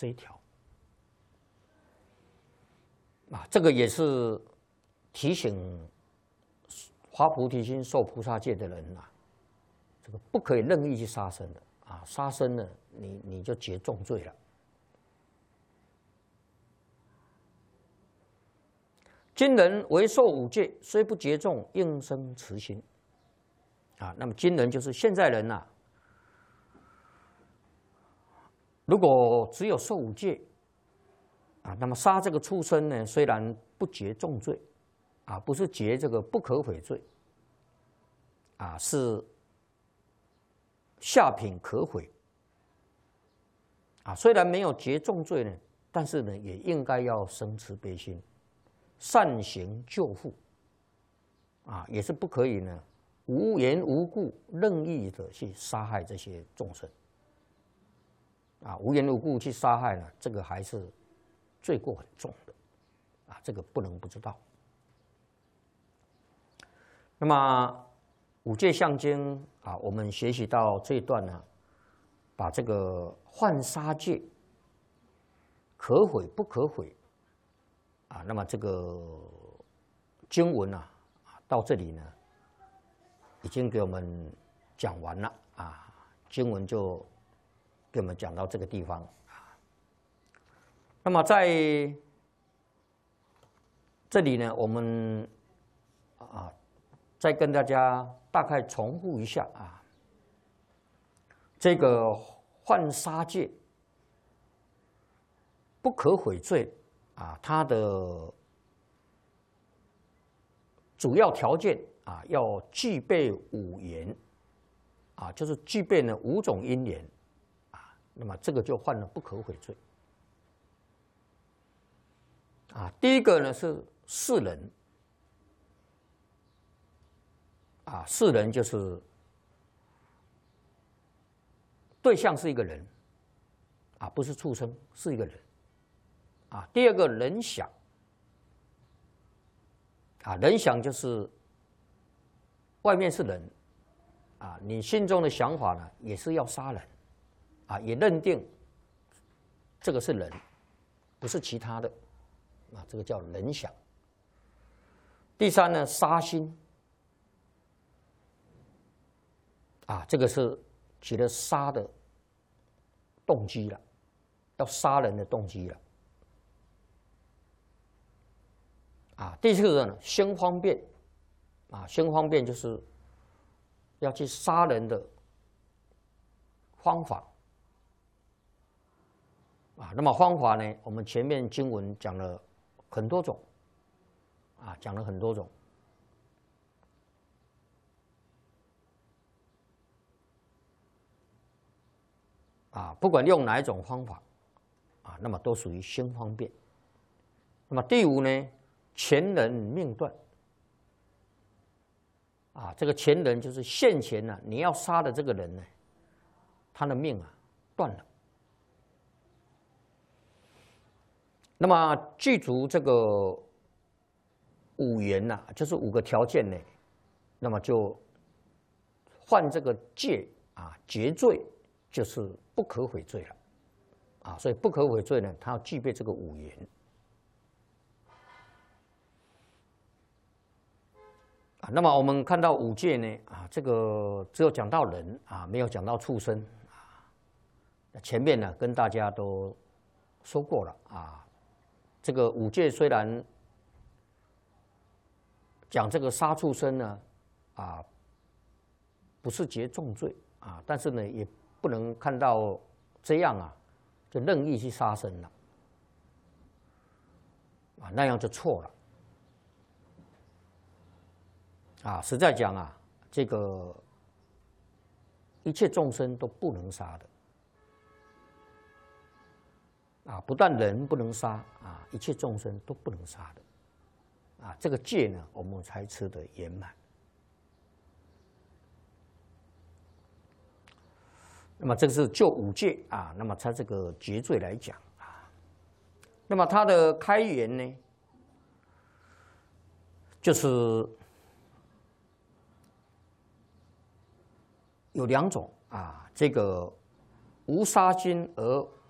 这一条。啊，这个也是提醒发菩提心、受菩萨戒的人啊，这个不可以任意去杀生的啊，杀生呢，你就结重罪了。今人为受五戒，虽不结众，应生慈心。啊，那么今人就是现在人呐、啊，如果只有受五戒，啊，那么杀这个畜生呢，虽然不结重罪，啊，不是结这个不可毁罪，啊，是下品可毁，啊，虽然没有结重罪呢，但是呢，也应该要生慈悲心。善行救护，啊，也是不可以呢，无缘无故任意的去杀害这些众生，啊，无缘无故去杀害呢，这个还是罪过很重的，啊，这个不能不知道。那么五戒相经啊，我们学习到这一段呢，把这个犯杀戒可毁不可毁。啊，那么这个经文啊，到这里呢，已经给我们讲完了啊。经文就给我们讲到这个地方啊。那么在这里呢，我们啊，再跟大家大概重复一下啊，这个犯杀戒不可毁罪。啊，它的主要条件啊，要具备五缘，啊，就是具备呢5种因缘，啊，那么这个就犯了不可毁罪。啊，第一个呢是世人，啊，世人就是对象是一个人，啊，不是畜生，是一个人。啊，第二个人想，啊，人想就是外面是人，啊，你心中的想法呢也是要杀人，啊，也认定这个是人，不是其他的，啊，这个叫人想。第三呢，杀心，啊，这个是起了杀的动机了，要杀人的动机了。啊，第四个呢，心方便，啊，心方便就是要去杀人的方法，啊，那么方法呢，我们前面经文讲了很多种，啊，讲了很多种，啊，不管用哪一种方法，啊，那么都属于心方便。那么第五呢？前人命断，啊，这个前人就是现前呢，你要杀的这个人呢，他的命啊断了。那么具足这个五缘呐，就是5个条件呢，那么就犯这个戒啊，结罪就是不可毁罪了，啊，所以不可毁罪呢，它要具备这个5缘。那么我们看到5戒呢，啊，这个只有讲到人啊，没有讲到畜生啊。前面呢跟大家都说过了啊，这个5戒虽然讲这个杀畜生呢，啊，不是结重罪啊，但是呢也不能看到这样啊，就任意去杀生了，啊，那样就错了。啊，实在讲啊，这个一切众生都不能杀的，啊，不但人不能杀啊，一切众生都不能杀的，啊，这个戒呢，我们才吃得圆满。那么这个是就5戒啊，那么它这个结罪来讲啊，那么它的开源呢，就是有2种啊，这个无杀心而